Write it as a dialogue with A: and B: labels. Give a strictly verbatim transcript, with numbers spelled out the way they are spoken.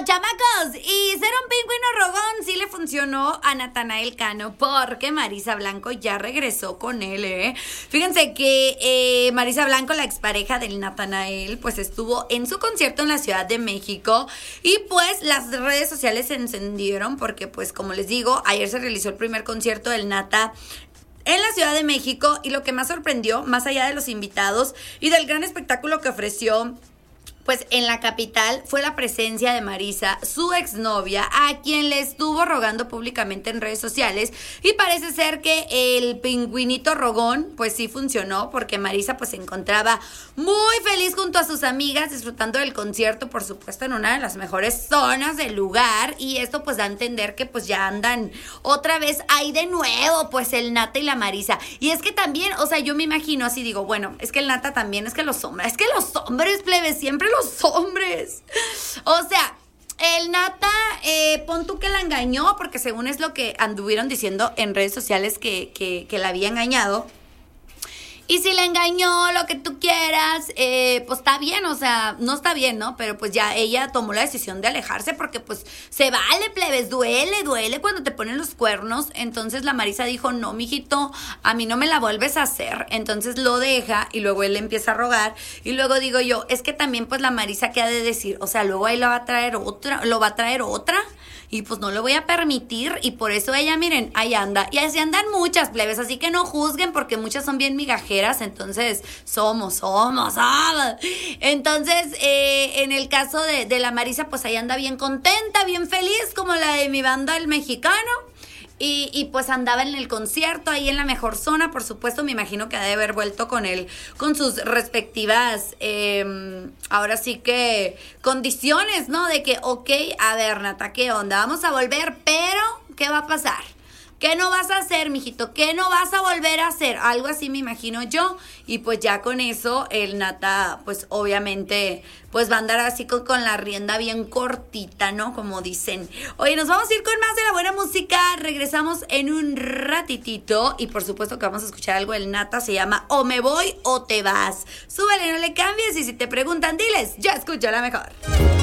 A: chamacos, y ser un pingüino rogón sí le funcionó a Natanael Cano, porque Marisa Blanco ya regresó con él, ¿eh? Fíjense que eh, Marisa Blanco, la expareja del Natanael, pues estuvo en su concierto en la Ciudad de México, y pues las redes sociales se encendieron, porque pues como les digo, ayer se realizó el primer concierto del Nata en la Ciudad de México, y lo que más sorprendió, más allá de los invitados y del gran espectáculo que ofreció pues en la capital, fue la presencia de Marisa, su exnovia, a quien le estuvo rogando públicamente en redes sociales, y parece ser que el pingüinito rogón pues sí funcionó, porque Marisa pues se encontraba muy feliz junto a sus amigas, disfrutando del concierto, por supuesto en una de las mejores zonas del lugar, y esto pues da a entender que pues ya andan otra vez ahí de nuevo, pues el Nata y la Marisa. Y es que también, o sea, yo me imagino así, digo, bueno, es que el Nata también, es que los hombres, es que los hombres, plebes, siempre los hombres. O sea, el Nata, eh, pon tú que la engañó, porque según es lo que anduvieron diciendo en redes sociales que, que, que la había engañado. Y si la engañó, lo que tú quieras, eh, pues está bien, o sea, no está bien, ¿no? Pero pues ya ella tomó la decisión de alejarse, porque pues se vale, plebes, duele, duele cuando te ponen los cuernos. Entonces la Marisa dijo, no, mijito, a mí no me la vuelves a hacer. Entonces lo deja, y luego él le empieza a rogar, y luego digo yo, es que también pues la Marisa, ¿qué ha de decir? O sea, luego ahí lo va a traer otra, lo va a traer otra, y pues no lo voy a permitir, y por eso ella, miren, ahí anda. Y así andan muchas, plebes, así que no juzguen, porque muchas son bien migajeras, entonces somos, somos, somos. Entonces, eh, en el caso de, de la Marisa, pues ahí anda bien contenta, bien feliz, como la de mi banda El Mexicano. Y, y pues andaba en el concierto, ahí en la mejor zona, por supuesto. Me imagino que ha de haber vuelto con él, con sus respectivas, eh, ahora sí que, condiciones, ¿no? De que, ok, a ver, Nata, ¿qué onda? Vamos a volver, pero, ¿qué va a pasar? ¿Qué no vas a hacer, mijito? ¿Qué no vas a volver a hacer? Algo así me imagino yo. Y pues ya con eso, el Nata, pues obviamente, pues va a andar así con, con la rienda bien cortita, ¿no? Como dicen. Oye, nos vamos a ir con más de la buena música. Regresamos en un ratitito. Y por supuesto que vamos a escuchar algo del Nata. Se llama O me voy o te vas. Súbele, no le cambies. Y si te preguntan, diles, yo escucho la mejor.